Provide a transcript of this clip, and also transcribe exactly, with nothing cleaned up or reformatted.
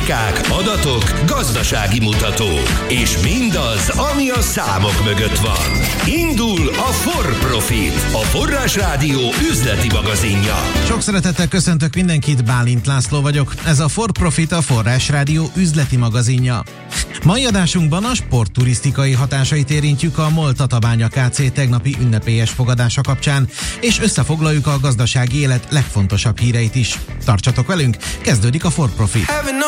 statisztikák, adatok, gazdasági mutatók, és mindaz, ami a számok mögött van. Indul a For Profit, a Forrásrádió üzleti magazinja. Sok szeretettel köszöntök mindenkit, Bálint László vagyok. Ez a For Profit, a Forrásrádió üzleti magazinja. Mai adásunkban a sportturisztikai hatásait érintjük a MOL Tatabánya Kft. Tegnapi ünnepélyes fogadása kapcsán, és összefoglaljuk a gazdasági élet legfontosabb híreit is. Tartsatok velünk, kezdődik a For Profit.